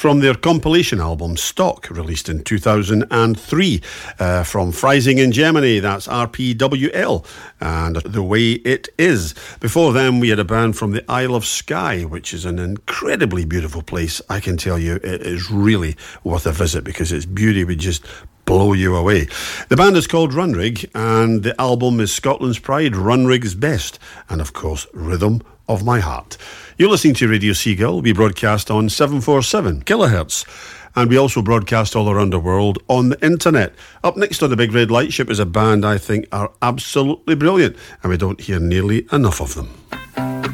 from their compilation album Stock, released in 2003. From Freising in Germany, that's RPWL, and The Way It Is. Before them, we had a band from the Isle of Skye, which is an incredibly beautiful place. I can tell you, it is really worth a visit because its beauty would just blow you away. The band is called Runrig, and the album is Scotland's Pride, Runrig's Best, and of course, Rhythm of My Heart. You're listening to Radio Seagull. We broadcast on 747 kilohertz, and we also broadcast all around the world on the internet. Up next on the Big Red Light Ship is a band I think are absolutely brilliant, and we don't hear nearly enough of them.